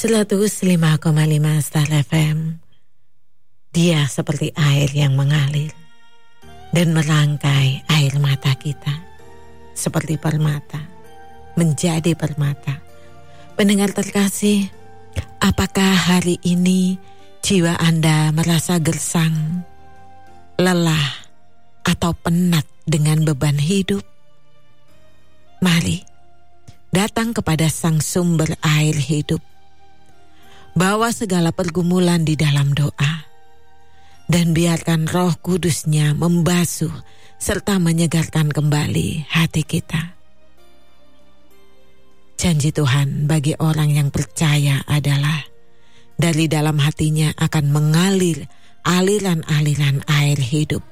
105,5 Star FM. Dia seperti air yang mengalir dan merangkai air mata kita seperti permata, menjadi permata. Pendengar terkasih, apakah hari ini jiwa Anda merasa gersang, lelah, atau penat dengan beban hidup? Mari datang kepada Sang Sumber Air Hidup. Bawa segala pergumulan di dalam doa, dan biarkan Roh Kudus-Nya membasuh serta menyegarkan kembali hati kita. Janji Tuhan bagi orang yang percaya adalah dari dalam hatinya akan mengalir aliran-aliran air hidup.